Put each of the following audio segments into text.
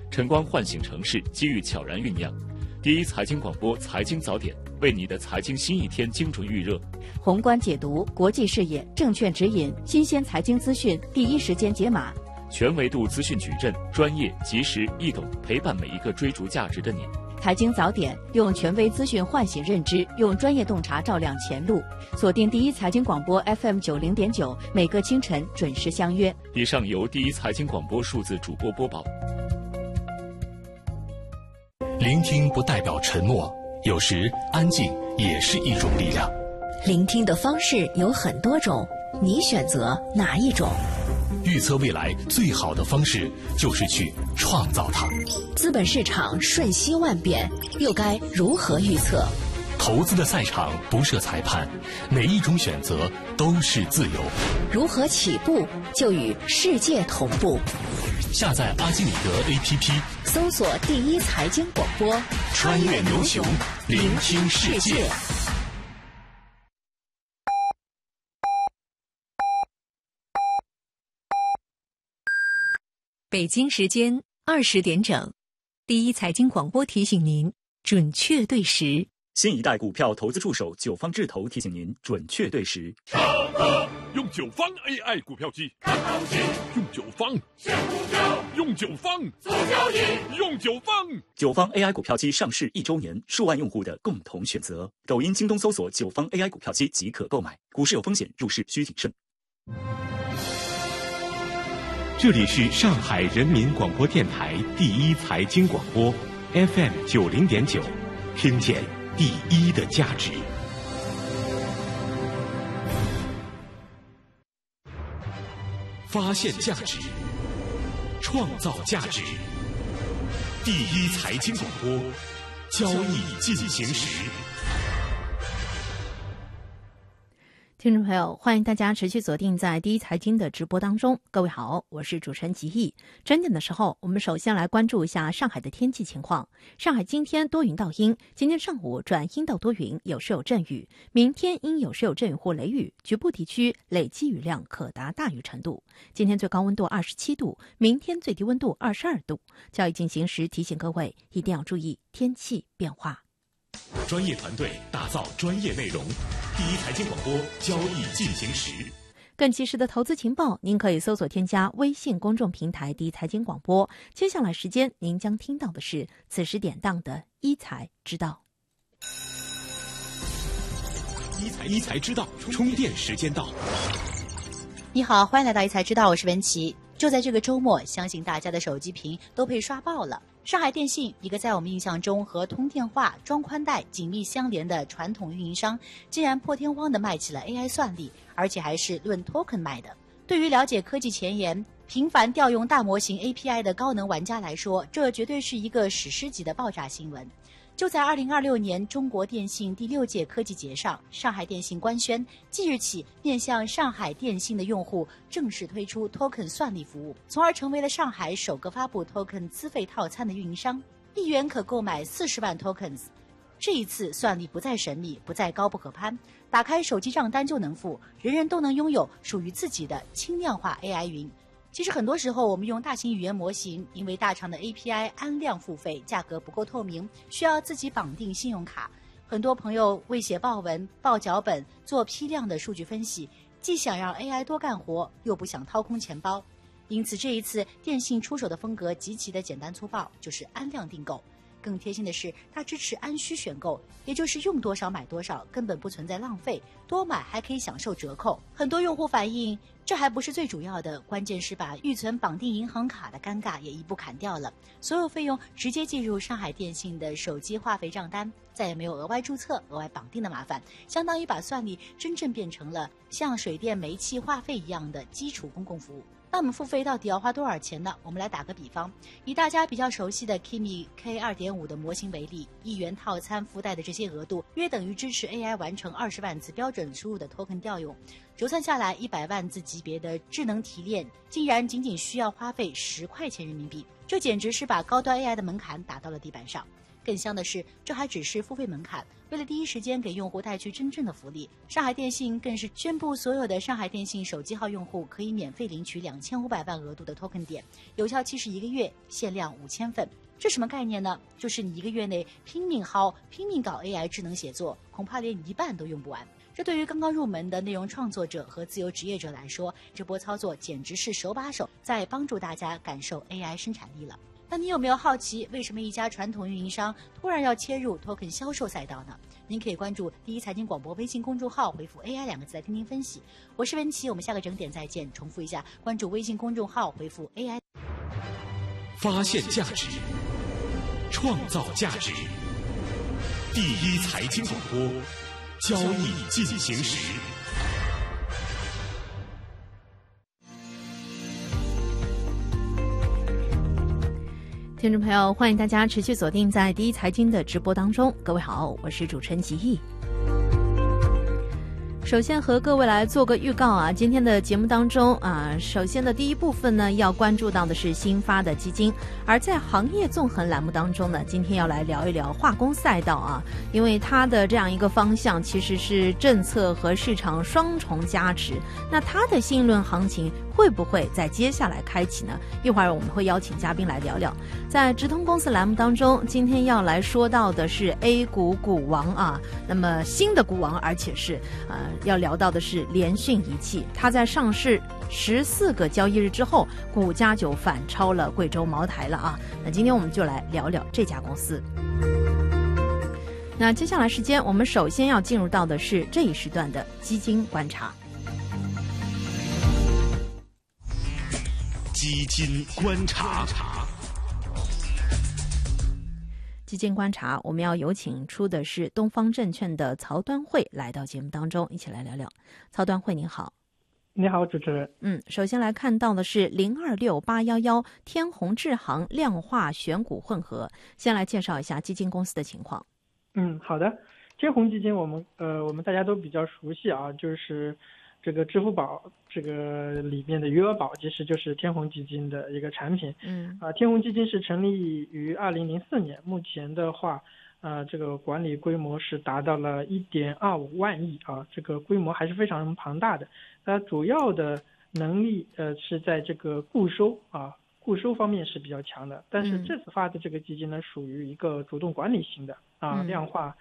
晨光唤醒城市，机遇悄然酝酿。第一财经广播财经早点，为你的财经新一天精准预热。 宏观解读，国际视野，证券指引，新鲜财经资讯，第一时间解码。 全维度资讯矩阵，专业、及时、易懂，陪伴每一个追逐价值的你。 财经早点，用权威资讯唤醒认知，用专业洞察照亮前路。锁定第一财经广播 FM90.9，每个清晨准时相约。 以上由第一财经广播数字主播播报。 聆听不代表沉默，有时安静也是一种力量。 聆听的方式有很多种，你选择哪一种？ 预测未来最好的方式就是去创造它。 资本市场瞬息万变，又该如何预测？ 投资的赛场不设裁判，每一种选择都是自由。 如何起步就与世界同步？ 下载阿基米德 APP， 搜索第一财经广播， 穿越牛熊，聆听世界。 北京时间20点整，第一财经广播提醒您准确对时。 新一代股票投资助手九方智投提醒您准确对时。 用九方 AI 股票机看行情，用九方选股票，用九方做交易，用九方。 九方 AI 股票机上市1周年，数万用户的共同选择。抖音、京东搜索九方 AI 股票机即可购买。股市有风险，入市需谨慎。 这里是上海人民广播电台第一财经广播 FM90.9，听见第一的价值。 发现价值，创造价值。第一财经广播，交易进行时。 听众朋友，欢迎大家持续锁定在第一财经的直播当中。各位好，我是主持人吉毅。整点的时候，我们首先来关注一下上海的天气情况。上海今天多云到阴，今天上午转阴到多云，有时有阵雨。明天阴有时有阵雨或雷雨，局部地区累积雨量可达大雨程度。今天最高温度27度，明天最低温度22度。交易进行时提醒各位一定要注意天气变化。 专业团队打造专业内容，第一财经广播交易进行时。 更及时的投资情报，您可以搜索添加微信公众平台第一财经广播。接下来时间您将听到的是此时典当的一财知道。 一财知道，充电时间到。 你好，欢迎来到一财知道，我是文琪。就在这个周末，相信大家的手机屏都被刷爆了。上海电信，一个在我们印象中和通电话、装宽带紧密相连的传统运营商，竟然破天荒地卖起了 AI 算力，而且还是论 token 卖的。对于了解科技前沿、频繁调用大模型 API 的高能玩家来说，这绝对是一个史诗级的爆炸新闻。就在2026年中国电信第6届科技节上，上海电信官宣，即日起面向上海电信的用户正式推出 token 算力服务，从而成为了上海首个发布 token 资费套餐的运营商，1元可购买40万 tokens。这一次算力不再神秘，不再高不可攀，打开手机账单就能付，人人都能拥有属于自己的轻量化 AI 云。其实很多时候我们用大型语言模型，因为大厂的 API 按量付费，价格不够透明，需要自己绑定信用卡。很多朋友为写报文、报脚本、做批量的数据分析，既想让 AI 多干活，又不想掏空钱包。因此这一次电信出手的风格极其的简单粗暴，就是按量订购。更贴心的是，它支持按需选购，也就是用多少买多少，根本不存在浪费，多买还可以享受折扣。很多用户反映，这还不是最主要的，关键是把预存绑定银行卡的尴尬也一步砍掉了，所有费用直接计入上海电信的手机话费账单，再也没有额外注册、额外绑定的麻烦，相当于把算力真正变成了像水电煤气话费一样的基础公共服务。那我们付费到底要花多少钱呢？我们来打个比方，以大家比较熟悉的 Kimi K2.5 的模型为例，1元套餐附带的这些额度，约等于支持 AI 完成20万次标准输入的 token 调用。折算下来，100万字级别的智能提炼，竟然仅需要花费10块钱人民币，这简直是把高端 AI 的门槛打到了地板上。 更香的是，这还只是付费门槛。为了第一时间给用户带去真正的福利，上海电信更是宣布，所有的上海电信手机号用户可以免费领取2500万额度的 token 点，有效期是1个月，限量5000份。这什么概念呢？就是你1个月内拼命薅、拼命搞 AI 智能写作，恐怕连一半都用不完。这对于刚刚入门的内容创作者和自由职业者来说，这波操作简直是手把手在帮助大家感受 AI 生产力了。那你有没有好奇，为什么一家传统运营商突然要切入 token 销售赛道呢？您可以关注第一财经广播微信公众号，回复 AI 2个字来听听分析。我是文琪，我们下个整点再见。重复一下，关注微信公众号，回复 AI。 发现价值，创造价值。第一财经广播，交易进行时。 听众朋友，欢迎大家持续锁定在第一财经的直播当中。各位好，我是主持人吉毅。首先和各位来做个预告啊，今天的节目当中啊，首先的第一部分呢，要关注到的是新发的基金，而在行业纵横栏目当中呢，今天要来聊一聊化工赛道啊，因为它的这样一个方向其实是政策和市场双重加持，那它的新一轮行情会不会在接下来开启呢？一会儿我们会邀请嘉宾来聊聊。在直通公司栏目当中，今天要来说到的是 A 股股王啊，那么新的股王，而且是要聊到的是联讯仪器，它在上市14个交易日之后，股价就反超了贵州茅台了啊。那今天我们就来聊聊这家公司。那接下来时间，我们首先要进入到的是这一时段的基金观察。 基金观察。 基金观察，我们要有请出的是东方证券的曹端慧来到节目当中，一起来聊聊。曹端慧您好。 你好，主持人。 首先来看到的是026811天弘智行量化选股混合，先来介绍一下基金公司的情况。 好的。天弘基金我们大家都比较熟悉啊，就是这个支付宝这个里面的余额宝其实就是天弘基金的一个产品。天弘基金是成立于2004年，目前的话这个管理规模是达到了1.25万亿啊，这个规模还是非常庞大的。它主要的能力是在这个固收方面是比较强的，但是这次发的这个基金呢，属于一个主动管理型的量化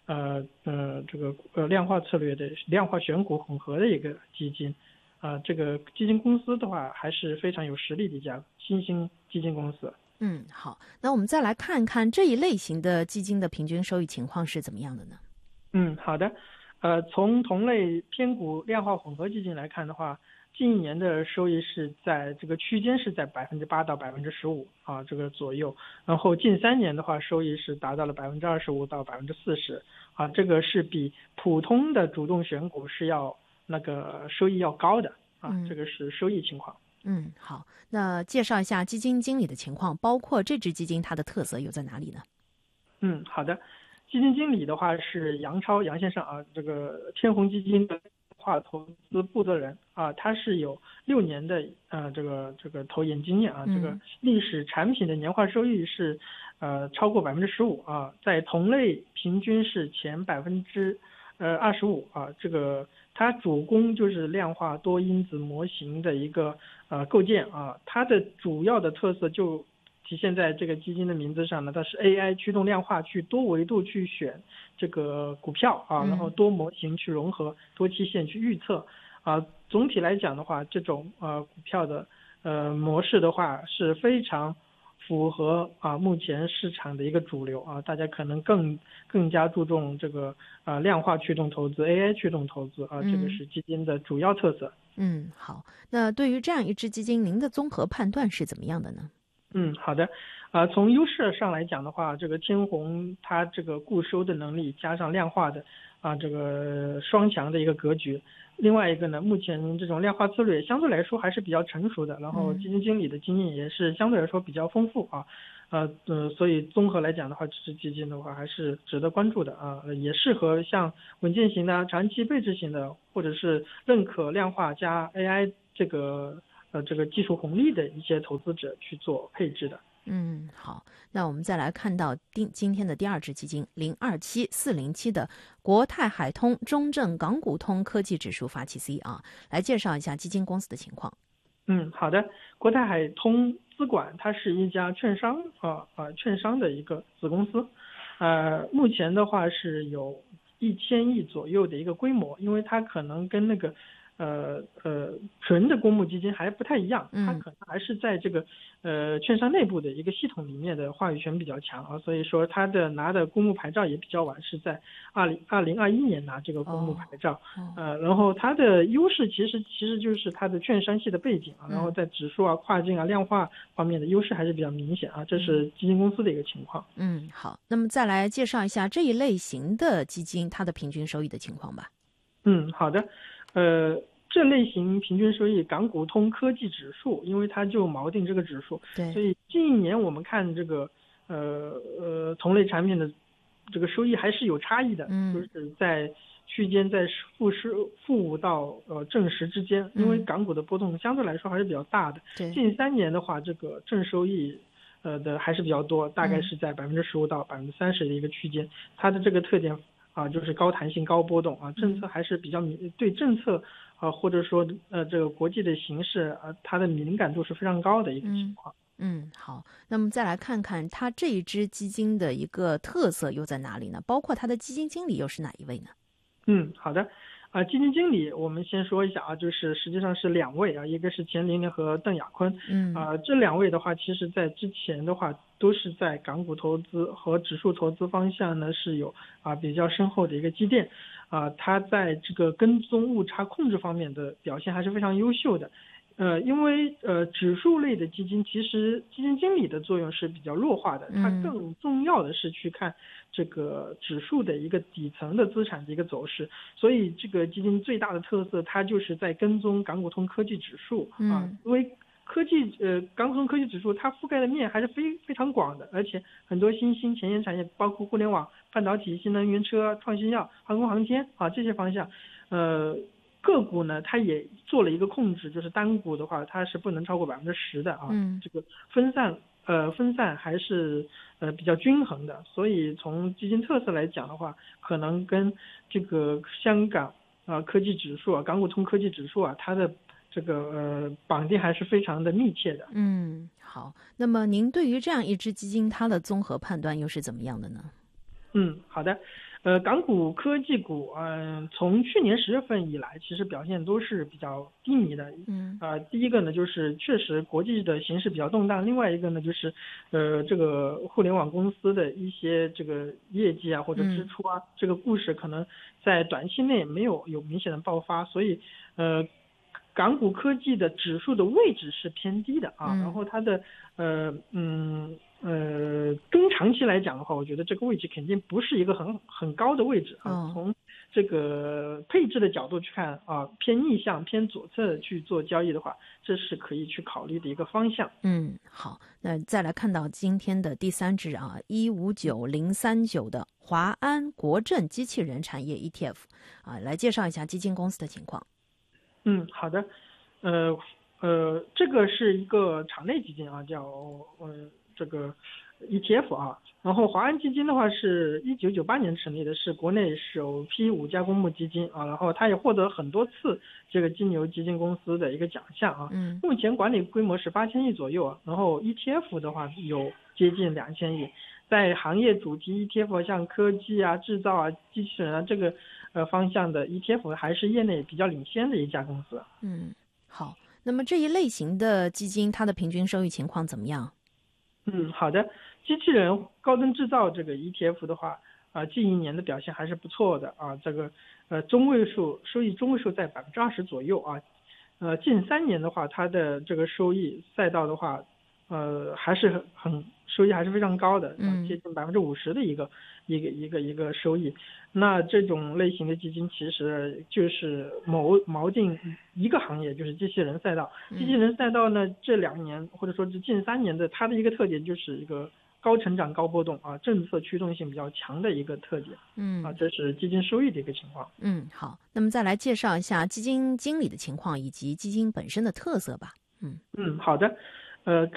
量化策略的量化选股混合的一个基金。这个基金公司的话还是非常有实力的一家新兴基金公司。 好，那我们再来看看这一类型的基金的平均收益情况是怎么样的呢？ 好的。从同类偏股量化混合基金来看的话，近1年的收益是在这个区间是在8%到15%这个左右，然后近3年的话，收益是达到了25%到40%这个是比普通的主动选股是要那个收益要高的这个是收益情况。 好，那介绍一下基金经理的情况，包括这支基金它的特色又在哪里呢？ 好的。基金经理的话是杨超杨先生这个天弘基金的化投资负责人他是有6年的这个投研经验这个历史产品的年化收益是超过15%在同类平均是前25%这个它主攻就是量化多因子模型的一个构建它的主要的特色就体现在这个基金的名字上呢，它是 AI 驱动量化去多维度去选这个股票然后多模型去融合，多期限去预测总体来讲的话，这种股票的模式的话是非常符合目前市场的一个主流大家可能更加注重这个量化驱动投资 AI 驱动投资这个是基金的主要特色。 好，那对于这样一支基金，您的综合判断是怎么样的呢？ 好的。从优势上来讲的话，这个天弘它这个固收的能力加上量化的这个双强的一个格局。另外一个呢，目前这种量化策略相对来说还是比较成熟的，然后基金经理的经验也是相对来说比较丰富所以综合来讲的话，这支基金的话还是值得关注的也适合像稳健型的、长期配置型的，或者是认可量化加 AI 这个技术红利的一些投资者去做配置的。 好，那我们再来看到今天的第二只基金027407的国泰海通中证港股通科技指数发起 C 啊，来介绍一下基金公司的情况。 好的，国泰海通资管它是一家券商券商的一个子公司，目前的话是有1000亿左右的一个规模，因为它可能跟那个纯的公募基金还不太一样，它可能还是在这个券商内部的一个系统里面的话语权比较强啊，所以说它的拿的公募牌照也比较晚，是在2021年拿这个公募牌照，然后它的优势其实就是它的券商系的背景啊，然后在指数啊、跨境啊、量化方面的优势还是比较明显啊，这是基金公司的一个情况。 好，那么再来介绍一下这一类型的基金它的平均收益的情况吧。 好的。这类型平均收益港股通科技指数，因为它就锚定这个指数， 对， 所以近1年我们看这个同类产品的这个收益还是有差异的，就是在区间在负5到正10之间，因为港股的波动相对来说还是比较大的。近3年的话，这个正收益的还是比较多，大概是在15%到30%的一个区间，它的这个特点就是高弹性、高波动啊，政策还是比较对政策或者说这个国际的形势它的敏感度是非常高的一个情况。 好，那么再来看看它这一支基金的一个特色又在哪里呢？包括它的基金经理又是哪一位呢？ 好的。基金经理我们先说一下啊，就是实际上是2位啊，一个是钱琳琳和邓亚坤。这2位的话，其实在之前的话都是在港股投资和指数投资方向呢是有比较深厚的一个积淀。他在这个跟踪误差控制方面的表现还是非常优秀的。因为指数类的基金，其实基金经理的作用是比较弱化的，它更重要的是去看这个指数的一个底层的资产的一个走势，所以这个基金最大的特色，它就是在跟踪港股通科技指数因为港股通科技指数它覆盖的面还是非常广的，而且很多新兴前沿产业，包括互联网、半导体、新能源车、创新药、航空航天这些方向，个股呢，它也做了一个控制，就是单股的话，它是不能超过10%的这个分散还是比较均衡的，所以从基金特色来讲的话，可能跟这个香港科技指数港股通科技指数它的这个绑定还是非常的密切的。 好，那么您对于这样一支基金，它的综合判断又是怎么样的呢？ 好的。港股科技股从去年10月份以来，其实表现都是比较低迷的。第一个呢，就是确实国际的形势比较动荡，另外一个呢，就是这个互联网公司的一些这个业绩或者支出这个故事可能在短期内没有明显的爆发，所以港股科技的指数的位置是偏低的然后它的中长期来讲的话，我觉得这个位置肯定不是一个很高的位置从这个配置的角度去看偏逆向、偏左侧去做交易的话，这是可以去考虑的一个方向。 好，那再来看到今天的第3支159039的华安国证机器人产业 ETF 来介绍一下基金公司的情况。 好的。这个是一个场内基金叫这个 ETF 然后华安基金的话是1998年成立的，是国内首批5家公募基金然后它也获得很多次这个金牛基金公司的一个奖项目前管理规模是8000亿左右然后 ETF 的话有接近2000亿，在行业主题 ETF 像科技制造机器人这个方向的 ETF 还是业内比较领先的一家公司。 好，那么这一类型的基金它的平均收益情况怎么样？ 好的。机器人高增制造这个 ETF 的话近1年的表现还是不错的这个收益中位数在20%左右近3年的话，它的这个收益赛道的话还是收益还是非常高的接近50%的一个收益。那这种类型的基金其实就是锚定一个行业，就是机器人赛道。机器人赛道呢，这2年或者说是近3年的，它的一个特点就是一个高成长、高波动政策驱动性比较强的一个特点。这是基金收益的一个情况。 好，那么再来介绍一下基金经理的情况以及基金本身的特色吧。 好的。